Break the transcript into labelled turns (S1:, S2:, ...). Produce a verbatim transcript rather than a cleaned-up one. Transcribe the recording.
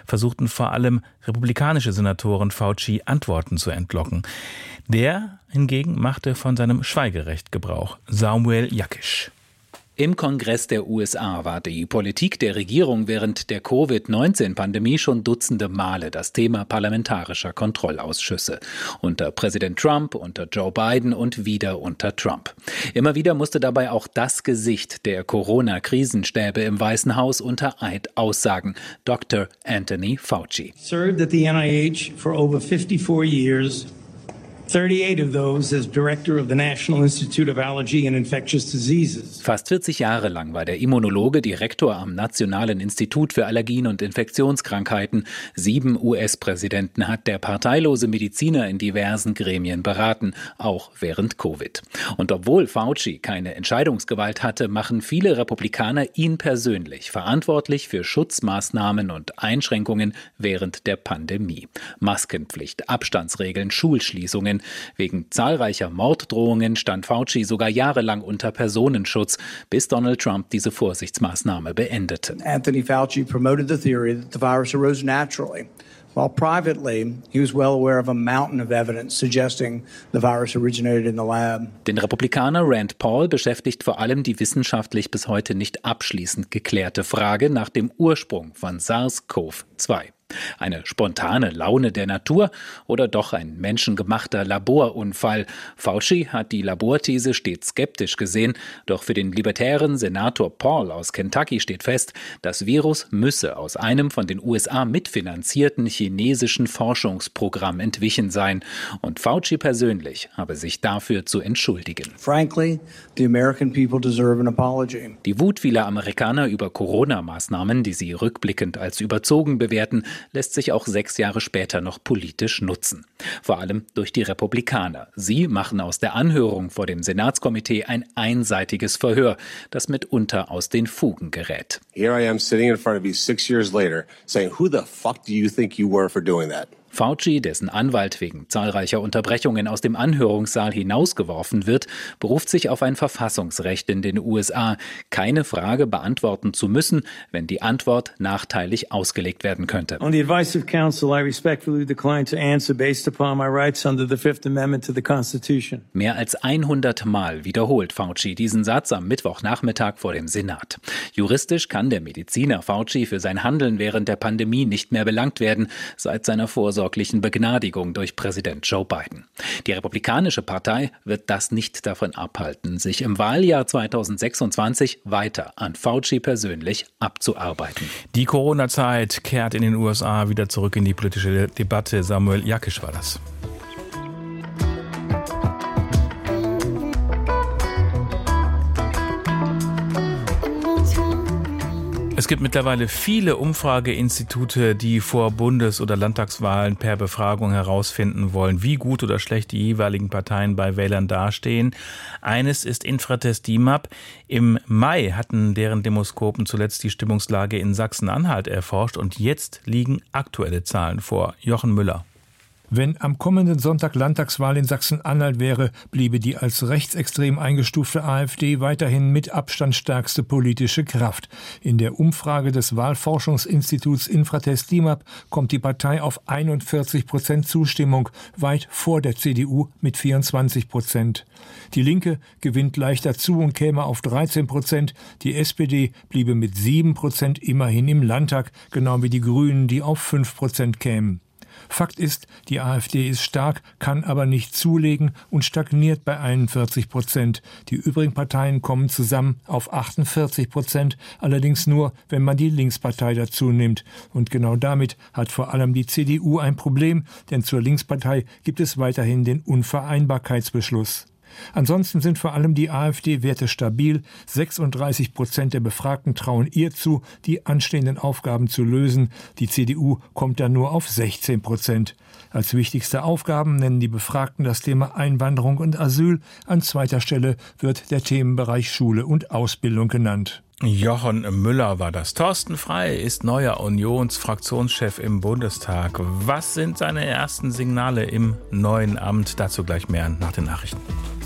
S1: versuchten vor allem republikanische Senatoren Fauci Antworten zu entlocken. Der hingegen machte von seinem Schweigerecht Gebrauch. Samuel Jakisch.
S2: Im Kongress der U S A war die Politik der Regierung während der Covid neunzehn Pandemie schon dutzende Male das Thema parlamentarischer Kontrollausschüsse. Unter Präsident Trump, unter Joe Biden und wieder unter Trump. Immer wieder musste dabei auch das Gesicht der Corona-Krisenstäbe im Weißen Haus unter Eid aussagen, Doktor Anthony Fauci.
S3: Served at the N I H for over fifty-four years. thirty-eight of those as Director of the National Institute of Allergy and Infectious Diseases.
S2: Fast vierzig Jahre lang war der Immunologe Direktor am Nationalen Institut für Allergien und Infektionskrankheiten. Sieben U S-Präsidenten hat der parteilose Mediziner in diversen Gremien beraten, auch während Covid. Und obwohl Fauci keine Entscheidungsgewalt hatte, machen viele Republikaner ihn persönlich verantwortlich für Schutzmaßnahmen und Einschränkungen während der Pandemie. Maskenpflicht, Abstandsregeln, Schulschließungen. Wegen zahlreicher Morddrohungen stand Fauci sogar jahrelang unter Personenschutz, bis Donald Trump diese Vorsichtsmaßnahme beendete.
S4: Anthony Fauci promoted the theory that the virus arose naturally. While privately, he was well aware of a mountain of evidence suggesting the virus originated in the lab.
S2: Den Republikaner Rand Paul beschäftigt vor allem die wissenschaftlich bis heute nicht abschließend geklärte Frage nach dem Ursprung von SARS-C o V zwei. Eine spontane Laune der Natur oder doch ein menschengemachter Laborunfall? Fauci hat die Laborthese stets skeptisch gesehen, doch für den libertären Senator Paul aus Kentucky steht fest, das Virus müsse aus einem von den U S A mitfinanzierten chinesischen Forschungsprogramm entwichen sein. Und Fauci persönlich habe sich dafür zu entschuldigen.
S4: Frankly, the American people deserve an apology.
S2: Die Wut vieler Amerikaner über Corona-Maßnahmen, die sie rückblickend als überzogen bewerten, lässt sich auch sechs Jahre später noch politisch nutzen. Vor allem durch die Republikaner. Sie machen aus der Anhörung vor dem Senatskomitee ein einseitiges Verhör, das mitunter aus den Fugen gerät.
S5: Here I am sitting in front of you six years later saying, who the fuck do you think you were for doing that?
S2: Fauci, dessen Anwalt wegen zahlreicher Unterbrechungen aus dem Anhörungssaal hinausgeworfen wird, beruft sich auf ein Verfassungsrecht in den U S A, keine Frage beantworten zu müssen, wenn die Antwort nachteilig ausgelegt werden könnte.
S3: On the advice of counsel, I respectfully decline to answer based upon my rights under the Fifth Amendment to the Constitution.
S2: Mehr als hundert Mal wiederholt Fauci diesen Satz am Mittwochnachmittag vor dem Senat. Juristisch kann der Mediziner Fauci für sein Handeln während der Pandemie nicht mehr belangt werden, seit seiner vorsorglichen Begnadigung durch Präsident Joe Biden. Die Republikanische Partei wird das nicht davon abhalten, sich im Wahljahr zweitausendsechsundzwanzig weiter an Fauci persönlich abzuarbeiten.
S1: Die Corona-Zeit kehrt in den U S A wieder zurück in die politische Debatte. Samuel Jakisch war das. Es gibt mittlerweile viele Umfrageinstitute, die vor Bundes- oder Landtagswahlen per Befragung herausfinden wollen, wie gut oder schlecht die jeweiligen Parteien bei Wählern dastehen. Eines ist Infratest DIMAP. Im Mai hatten deren Demoskopen zuletzt die Stimmungslage in Sachsen-Anhalt erforscht und jetzt liegen aktuelle Zahlen vor. Jochen Müller.
S6: Wenn am kommenden Sonntag Landtagswahl in Sachsen-Anhalt wäre, bliebe die als rechtsextrem eingestufte AfD weiterhin mit Abstand stärkste politische Kraft. In der Umfrage des Wahlforschungsinstituts Infratest DIMAP kommt die Partei auf einundvierzig Prozent Zustimmung, weit vor der C D U mit vierundzwanzig Prozent. Die Linke gewinnt leicht dazu und käme auf dreizehn Prozent. Die S P D bliebe mit sieben Prozent immerhin im Landtag, genau wie die Grünen, die auf fünf Prozent kämen. Fakt ist, die AfD ist stark, kann aber nicht zulegen und stagniert bei einundvierzig Prozent. Die übrigen Parteien kommen zusammen auf achtundvierzig Prozent, allerdings nur, wenn man die Linkspartei dazu nimmt. Und genau damit hat vor allem die C D U ein Problem, denn zur Linkspartei gibt es weiterhin den Unvereinbarkeitsbeschluss. Ansonsten sind vor allem die AfD-Werte stabil. sechsunddreißig Prozent der Befragten trauen ihr zu, die anstehenden Aufgaben zu lösen. Die C D U kommt dann nur auf sechzehn Prozent. Als wichtigste Aufgaben nennen die Befragten das Thema Einwanderung und Asyl. An zweiter Stelle wird der Themenbereich Schule und Ausbildung genannt.
S1: Jochen Müller war das. Thorsten Frey ist neuer Unionsfraktionschef im Bundestag. Was sind seine ersten Signale im neuen Amt? Dazu gleich mehr nach den Nachrichten.